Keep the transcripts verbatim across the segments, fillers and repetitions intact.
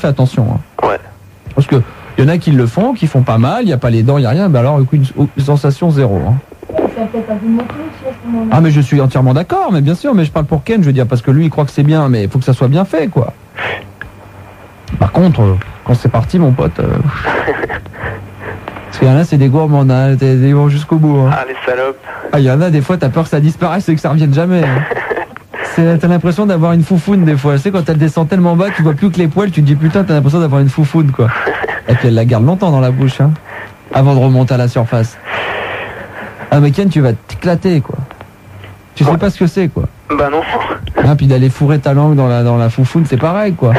fais attention. Hein. Ouais. Parce que il y en a qui le font, qui font pas mal, il n'y a pas les dents, il n'y a rien, bah alors une, une sensation zéro. Hein. Ça peut-être un peu monter aussi à ce moment-là. Ah mais je suis entièrement d'accord, mais bien sûr, mais je parle pour Ken, je veux dire, parce que lui il croit que c'est bien, mais il faut que ça soit bien fait, quoi. Par contre, quand c'est parti, mon pote... Euh... Parce qu'il y en a, c'est des gourmands, hein, ils vont jusqu'au bout. Hein. Ah, les salopes. Ah, il y en a, des fois, t'as peur que ça disparaisse et que ça revienne jamais. Hein. C'est, t'as l'impression d'avoir une foufoune, des fois. Tu sais, quand elle descend tellement bas, tu vois plus que les poils, tu te dis, putain, t'as l'impression d'avoir une foufoune, quoi. Et puis elle la garde longtemps dans la bouche, hein, avant de remonter à la surface. Ah, mais Ken, tu vas t'éclater, quoi. Tu sais pas ce que c'est, quoi. Bah non. Ah, puis d'aller fourrer ta langue dans la, dans la foufoune, c'est pareil, quoi.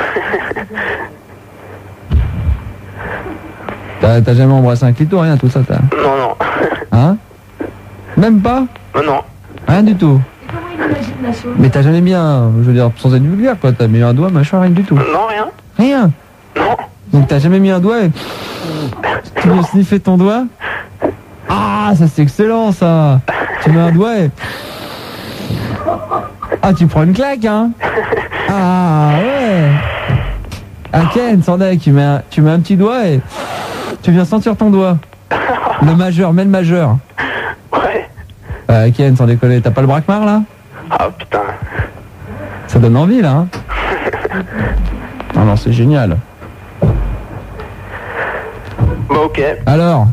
T'as, t'as jamais embrassé un clito, rien, tout ça, t'as... Non, non. Hein? Même pas? Non, non. Rien du tout. Et comment il imagine la chose? Mais t'as jamais mis un... Je veux dire, sans être vulgaire, quoi. T'as mis un doigt, machin, rien du tout. Non, rien. Rien? Non. Donc t'as jamais mis un doigt et... Tu veux sniffer ton doigt? Ah, ça c'est excellent, ça. Tu mets un doigt et... Ah, tu prends une claque, hein? Ah, ouais. Ah, Ken, sans deck, tu mets un, tu mets un petit doigt et... Tu viens sentir ton doigt. Le majeur, mets le majeur. Ouais. Euh, Ken, sans déconner, t'as pas le braquemar, là? Ah, putain. Ça donne envie, là, hein? Non, non, c'est génial. Bah, ok. Alors?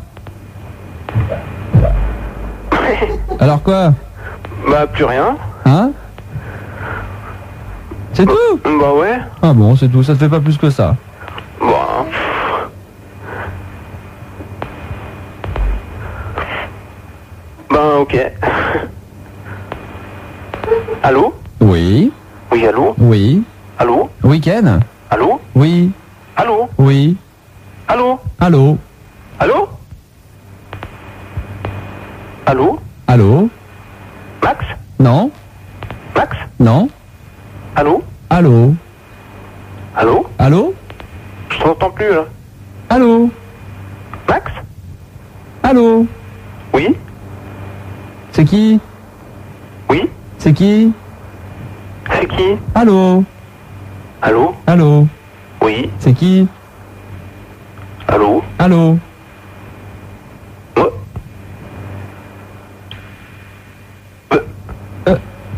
Alors quoi? Bah, plus rien. Hein? C'est tout? Bah, ouais. Ah bon, c'est tout, ça te fait pas plus que ça. Bah... Ben, ok. Allô? Oui. Oui, allô? Oui. Allô? Oui, Ken? Allô? Oui. Allô? Oui. Allô? Allô? Allô? Allô? Allô? Max? Non? Max? Non? Allô? Allô? Allô? Allô? Je t'entends plus, là. Allô? Max? Allô? Oui? C'est qui? Oui? C'est qui? C'est qui? Allô? Allô? Allô? Oui? C'est qui? Allô? Allô? Ouais? Euh.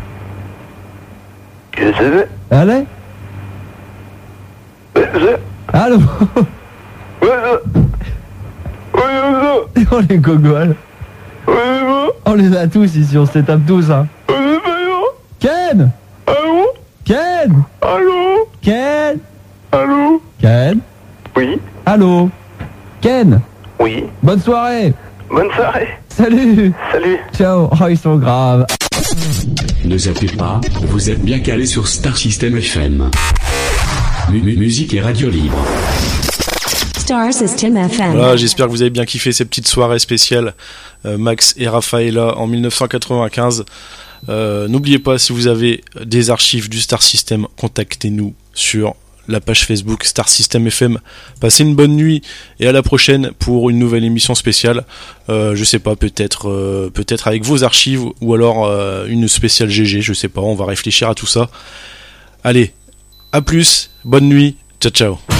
Je sais. Allez? Ouais, je- Allô? Ouais, je- Ouais, je- Oh les gogoles. Ouais, je- On les a tous ici, on se les tape tous, hein. Ouais, je- Ken? Allô? Ken? Allô? Ken? Allô? Ken? Oui? Allô? Ken? Oui? Bonne soirée. Bonne soirée. Salut. Salut. Ciao. Oh, ils sont graves. Ne zappez pas, vous êtes bien calé sur Star System F M. Mu- mu- musique et radio libre. Star System F M. Voilà, j'espère que vous avez bien kiffé ces petites soirées spéciales euh, Max et Rafaela en dix-neuf cent quatre-vingt-quinze. Euh, n'oubliez pas, si vous avez des archives du Star System, contactez-nous sur la page Facebook Star System F M. Passez une bonne nuit et à la prochaine pour une nouvelle émission spéciale. Euh, je sais pas, peut-être, euh, peut-être avec vos archives ou alors euh, une spéciale G G. Je sais pas, on va réfléchir à tout ça. Allez, à plus, bonne nuit, ciao ciao.